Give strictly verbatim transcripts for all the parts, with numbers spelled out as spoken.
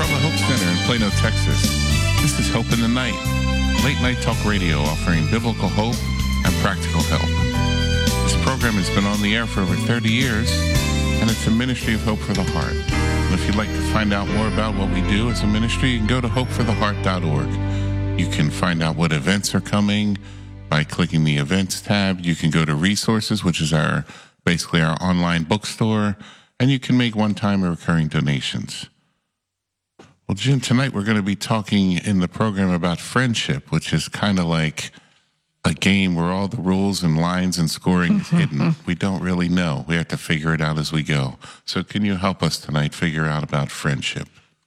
From the Hope Center in Plano, Texas, this is Hope in the Night, late night talk radio offering biblical hope and practical help. This program has been on the air for over thirty years, and it's a ministry of Hope for the Heart. And if you'd like to find out more about what we do as a ministry, you can go to hope for the heart dot org. You can find out what events are coming by clicking the events tab. You can go to resources, which is our basically our online bookstore, and you can make one-time or recurring donations. Well, Jim, tonight we're going to be talking in the program about friendship, which is kind of like a game where all the rules and lines and scoring is hidden. We don't really know. We have to figure it out as we go. So can you help us tonight figure out about friendship?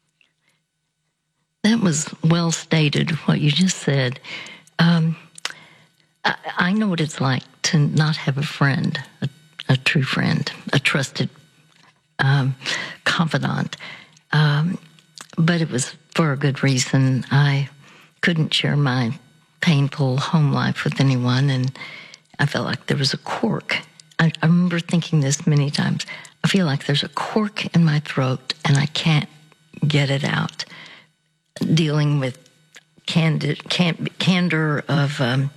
That was well stated, what you just said. Um, I, I know what it's like to not have a friend, a, a true friend, a trusted um, confidant. Um, but it was for a good reason. I couldn't share my painful home life with anyone, and I felt like there was a cork. I, I remember thinking this many times. I feel like there's a cork in my throat, and I can't get it out. Dealing with candid, can, candor of um,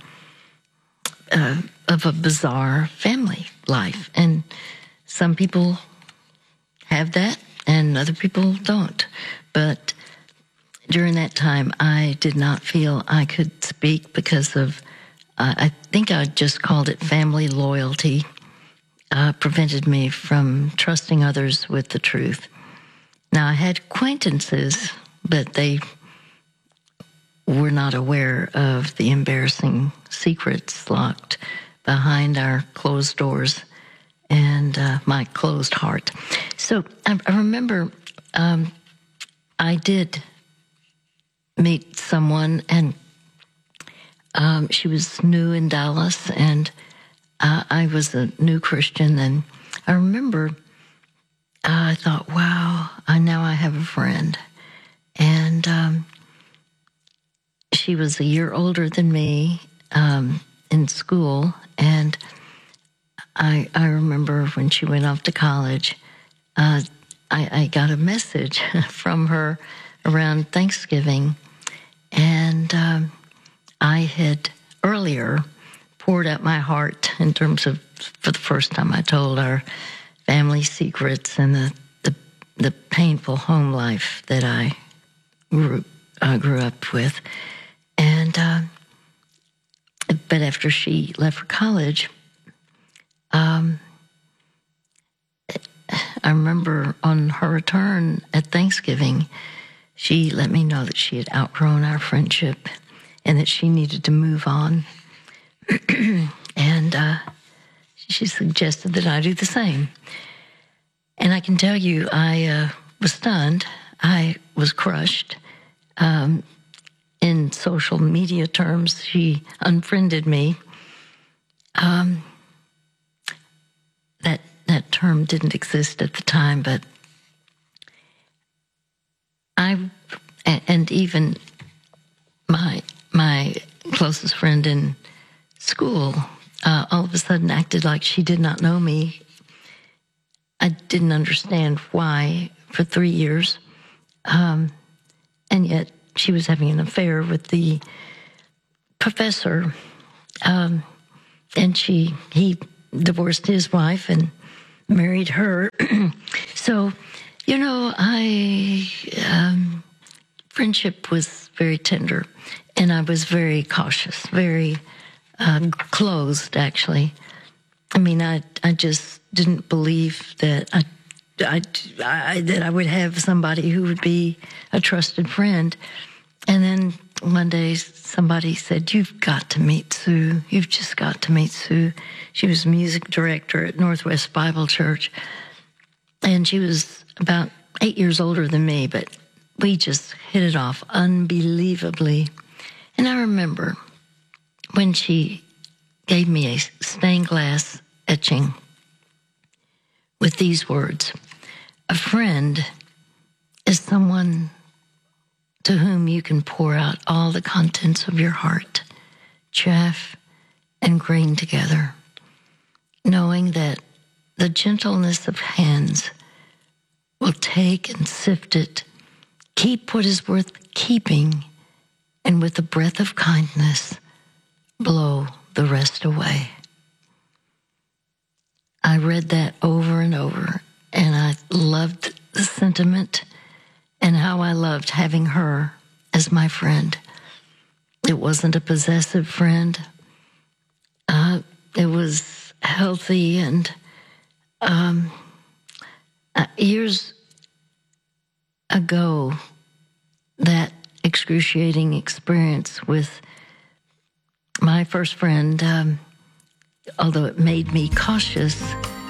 uh, of a bizarre family life, and some people have that, and other people don't. But during that time, I did not feel I could speak because of, uh, I think I just called it family loyalty, uh, prevented me from trusting others with the truth. Now, I had acquaintances, but they were not aware of the embarrassing secrets locked behind our closed doors and uh, my closed heart. So I, I remember um, I did meet someone, and um, she was new in Dallas, and uh, I was a new Christian, and I remember uh, I thought, wow, I now I have a friend. And um, she was a year older than me um, in school, and I, I remember when she went off to college, uh, I, I got a message from her around Thanksgiving, and um, I had earlier poured out my heart in terms of, for the first time, I told our family secrets and the the, the painful home life that I grew, uh, grew up with. And uh, but after she left for college, um, I remember on her return at Thanksgiving, she let me know that she had outgrown our friendship and that she needed to move on. And uh, she suggested that I do the same. And I can tell you, I uh, was stunned. I was crushed. Um, in social media terms, she unfriended me. Um, that that term didn't exist at the time, but I, and even my my closest friend in school, uh, all of a sudden acted like she did not know me. I didn't understand why for three years, um, and yet she was having an affair with the professor, um, and she he divorced his wife and married her. So, you know, I um, friendship was very tender, and I was very cautious, very uh, closed, actually. I mean, I I just didn't believe that I, I, I that I would have somebody who would be a trusted friend. And then one day somebody said, "You've got to meet Sue. You've just got to meet Sue." She was music director at Northwest Bible Church, and she was about eight years older than me, but we just hit it off unbelievably. And I remember when she gave me a stained glass etching with these words: "A friend is someone to whom you can pour out all the contents of your heart, chaff and grain together, knowing that the gentleness of hands will take and sift it, Keep what is worth keeping, and with a breath of kindness, blow the rest away. I read that over and over, and I loved the sentiment and how I loved having her as my friend. It wasn't a possessive friend. Uh, it was healthy, and um, uh, years ago, that excruciating experience with my first friend, um, although it made me cautious,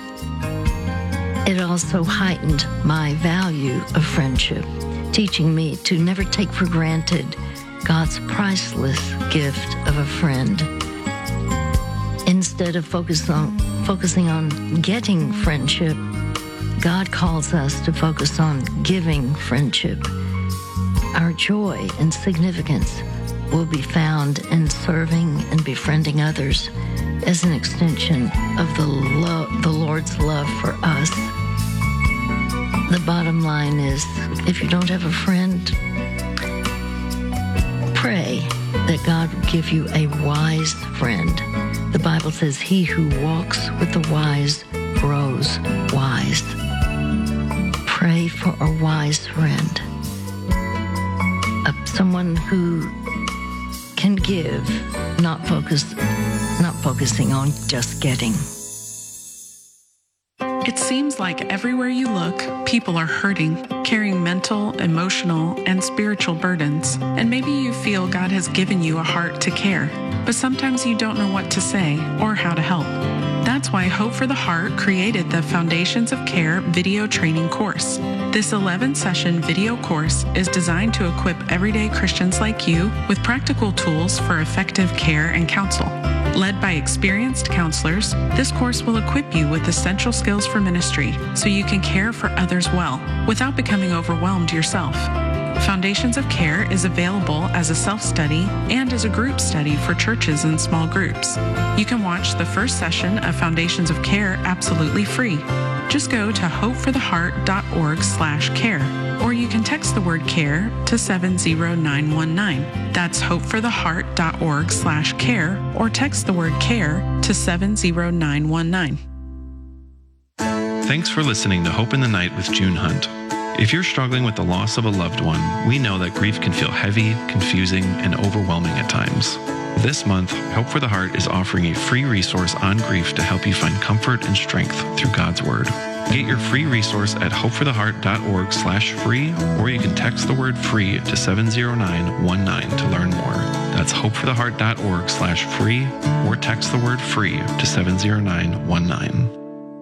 it also heightened my value of friendship, teaching me to never take for granted God's priceless gift of a friend. Instead of focus on, focusing on getting friendship, God calls us to focus on giving friendship. Our joy and significance will be found in serving and befriending others as an extension of the lo- the Lord's love for us. The bottom line is, if you don't have a friend, pray that God will give you a wise friend. The Bible says, he who walks with the wise grows wise. Pray for a wise friend, uh, someone who can give, not focus, not focusing on just getting. It seems like everywhere you look, people are hurting, carrying mental, emotional, and spiritual burdens. And maybe you feel God has given you a heart to care, but sometimes you don't know what to say or how to help. That's why Hope for the Heart created the Foundations of Care video training course. This eleven-session video course is designed to equip everyday Christians like you with practical tools for effective care and counsel. Led by experienced counselors, this course will equip you with essential skills for ministry so you can care for others well without becoming overwhelmed yourself. Foundations of Care is available as a self-study and as a group study for churches and small groups. You can watch the first session of Foundations of Care absolutely free. Just go to hopefortheheart.org slash care, or you can text the word care to seven zero nine one nine. That's hopefortheheart.org slash care, or text the word care to seven zero nine one nine. Thanks for listening to Hope in the Night with June Hunt. If you're struggling with the loss of a loved one, we know that grief can feel heavy, confusing, and overwhelming at times. This month, Hope for the Heart is offering a free resource on grief to help you find comfort and strength through God's Word. Get your free resource at hopefortheheart.org slash free, or you can text the word free to seven zero nine one nine to learn more. That's hopefortheheart.org slash free, or text the word free to seven zero nine one nine.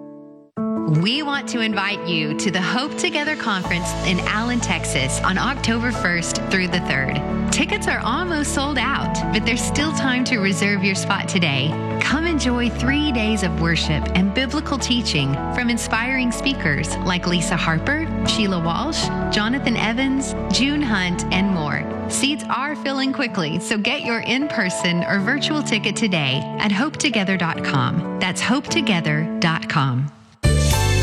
We want to invite you to the Hope Together Conference in Allen, Texas on October first through the third. Tickets are almost sold out, but there's still time to reserve your spot today. Come enjoy three days of worship and biblical teaching from inspiring speakers like Lisa Harper, Sheila Walsh, Jonathan Evans, June Hunt, and more. Seats are filling quickly, so get your in-person or virtual ticket today at hope together dot com. That's hope together dot com.